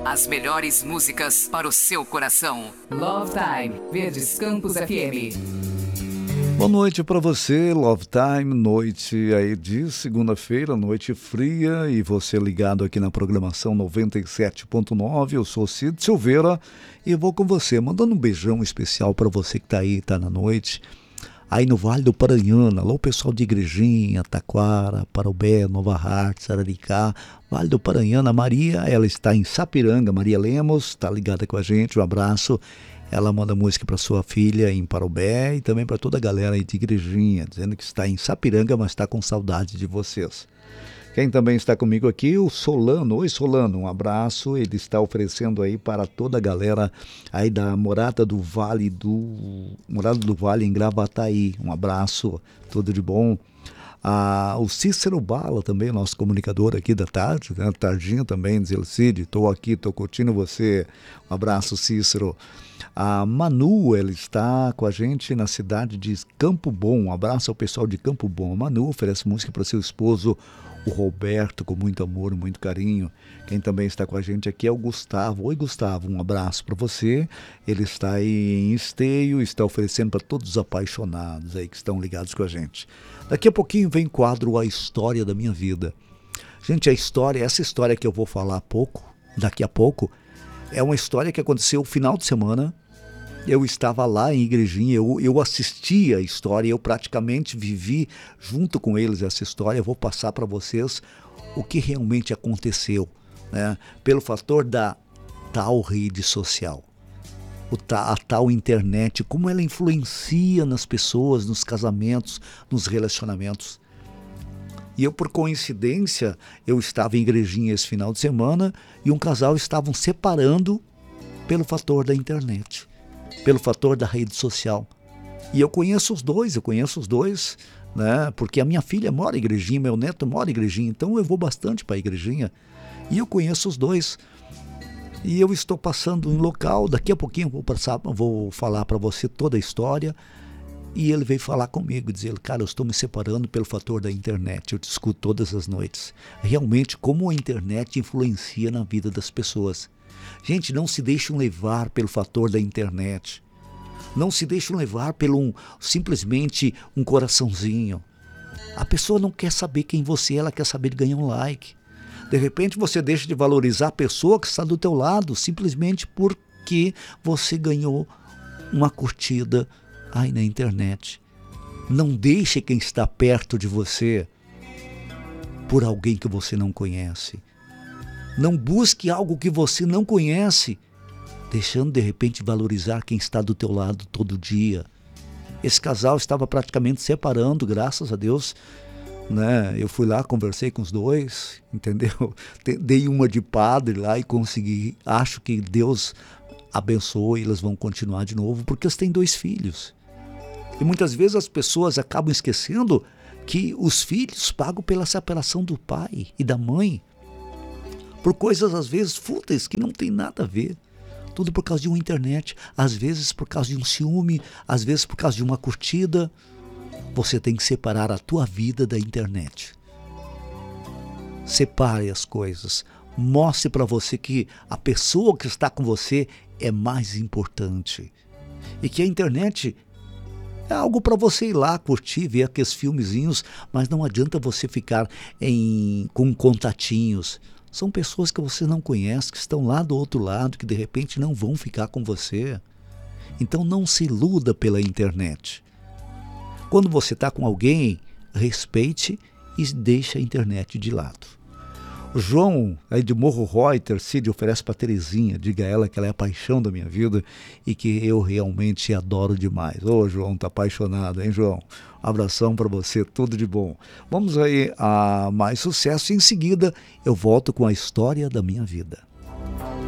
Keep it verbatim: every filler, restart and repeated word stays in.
As melhores músicas para o seu coração. Love Time, Verdes Campos F M. Boa noite para você, Love Time, noite aí de segunda-feira, noite fria, e você ligado aqui na programação noventa e sete ponto nove. Eu sou Cid Silveira e vou com você, mandando um beijão especial para você que tá aí, tá na noite, aí no Vale do Paranhana. Alô, pessoal de Igrejinha, Taquara, Parobé, Nova Hartz, Araricá, Vale do Paranhana. Maria, ela está em Sapiranga, Maria Lemos, está ligada com a gente, um abraço. Ela manda música para sua filha em Parobé e também para toda a galera aí de Igrejinha, dizendo que está em Sapiranga, mas está com saudade de vocês. Quem também está comigo aqui, o Solano. Oi, Solano, um abraço. Ele está oferecendo aí para toda a galera aí da Morada do Vale, do Morada do Vale em Gravataí. Um abraço, tudo de bom. Ah, o Cícero Bala também, nosso comunicador aqui da tarde, né? Tardinho também, diz ele, Cid, estou aqui, estou curtindo você. Um abraço, Cícero. A Manu, ela está com a gente na cidade de Campo Bom. Um abraço ao pessoal de Campo Bom. A Manu oferece música para seu esposo, o Roberto, com muito amor, muito carinho. Quem também está com a gente aqui é o Gustavo. Oi, Gustavo, um abraço para você. Ele está aí em Esteio, está oferecendo para todos os apaixonados aí que estão ligados com a gente. Daqui a pouquinho vem quadro A História da Minha Vida. Gente, a história, essa história que eu vou falar pouco, daqui a pouco, é uma história que aconteceu no final de semana. Eu estava lá em Igrejinha, eu, eu assisti a história, eu praticamente vivi junto com eles essa história. Eu vou passar para vocês o que realmente aconteceu, né? Pelo fator da tal rede social, o ta, a tal internet, como ela influencia nas pessoas, nos casamentos, nos relacionamentos. E eu, por coincidência, eu estava em Igrejinha esse final de semana e um casal estavam separando pelo fator da internet, pelo fator da rede social. E eu conheço os dois, eu conheço os dois, né? Porque a minha filha mora em Igrejinha, meu neto mora em Igrejinha, então eu vou bastante para a Igrejinha. E eu conheço os dois. E eu estou passando em local, daqui a pouquinho eu vou, passar, vou falar para você toda a história. E ele veio falar comigo, dizer, cara, eu estou me separando pelo fator da internet, eu te escuto todas as noites. Realmente, como a internet influencia na vida das pessoas. Gente, não se deixem levar pelo fator da internet. Não se deixem levar pelo um, simplesmente um coraçãozinho. A pessoa não quer saber quem você é, ela quer saber de ganhar um like. De repente você deixa de valorizar a pessoa que está do teu lado, simplesmente porque você ganhou uma curtida aí na internet. Não deixe quem está perto de você por alguém que você não conhece. Não busque algo que você não conhece, deixando de repente valorizar quem está do teu lado todo dia. Esse casal estava praticamente separando, graças a Deus, né? Eu fui lá, conversei com os dois, entendeu? Dei uma de padre lá e consegui. Acho que Deus abençoe e eles vão continuar de novo, porque eles têm dois filhos. E muitas vezes as pessoas acabam esquecendo que os filhos pagam pela separação do pai e da mãe, por coisas às vezes fúteis que não tem nada a ver. Tudo por causa de uma internet, às vezes por causa de um ciúme, às vezes por causa de uma curtida. Você tem que separar a tua vida da internet. Separe as coisas. Mostre para você que a pessoa que está com você é mais importante. E que a internet é algo para você ir lá curtir, ver aqueles filmezinhos, mas não adianta você ficar em, com contatinhos. São pessoas que você não conhece, que estão lá do outro lado, que de repente não vão ficar com você. Então não se iluda pela internet. Quando você está com alguém, respeite e deixe a internet de lado. O João, aí de Morro Reuter, Cid, oferece para Terezinha, diga a ela que ela é a paixão da minha vida e que eu realmente adoro demais. Ô, João, tá apaixonado, hein, João? Um abração para você, tudo de bom. Vamos aí a mais sucesso e em seguida eu volto com a história da minha vida.